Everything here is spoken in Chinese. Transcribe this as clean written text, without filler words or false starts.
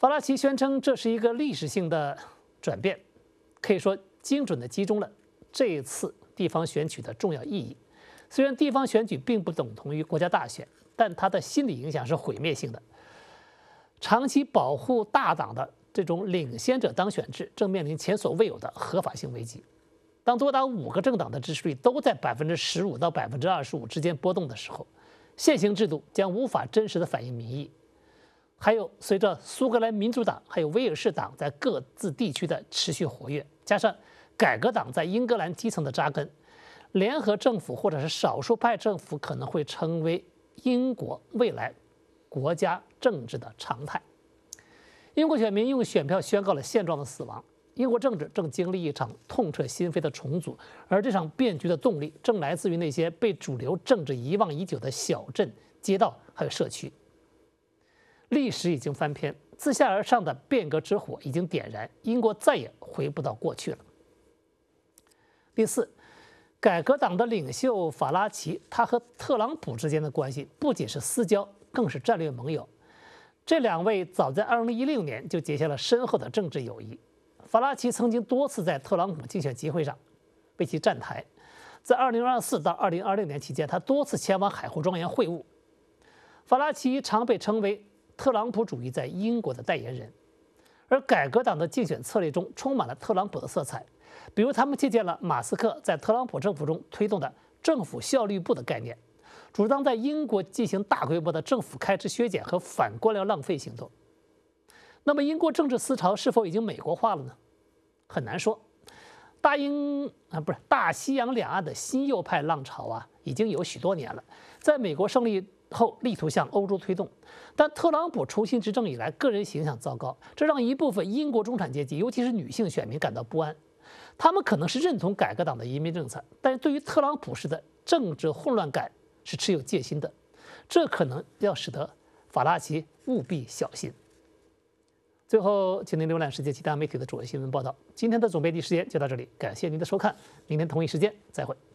法拉奇宣称这是一个历史性的转变，可以说精准地击中了这一次地方选举的重要意义。虽然地方选举并不等同于国家大选，但它的心理影响是毁灭性的。长期保护大党的这种领先者当选制正面临前所未有的合法性危机。当多达5个政党的支持率都在15%到25%之间波动的时候，现行制度将无法真实地反映民意。还有，随着苏格兰民主党还有威尔士党在各自地区的持续活跃，加上改革党在英格兰基层的扎根，联合政府或者是少数派政府可能会成为英国未来国家政治的常态。英国选民用选票宣告了现状的死亡。英国政治正经历一场痛彻心扉的重组，而这场变局的动力正来自于那些被主流政治遗忘已久的小镇、街道还有社区。历史已经翻篇，自下而上的变革之火已经点燃，英国再也回不到过去了。第四，改革党的领袖法拉奇，他和特朗普之间的关系不仅是私交，更是战略盟友。这两位早在2016年就结下了深厚的政治友谊。法拉奇曾经多次在特朗普竞选集会上为其站台，在2024到2026年期间，他多次前往海湖庄园会晤。法拉奇常被称为特朗普主义在英国的代言人，而改革党的竞选策略中充满了特朗普的色彩，比如他们借鉴了马斯克在特朗普政府中推动的政府效率部的概念，主张在英国进行大规模的政府开支削减和反官僚浪费行动。那么，英国政治思潮是否已经美国化了呢？很难说。大西洋两岸的新右派浪潮已经有许多年了，在美国胜利后力图向欧洲推动，但特朗普重新执政以来，个人形象糟糕，这让一部分英国中产阶级，尤其是女性选民感到不安。他们可能是认同改革党的移民政策，但是对于特朗普式的政治混乱感是持有戒心的，这可能要使得法拉奇务必小心。最后，请您浏览世界其他媒体的主要新闻报道。今天的总编辑时间就到这里，感谢您的收看，明天同一时间再会。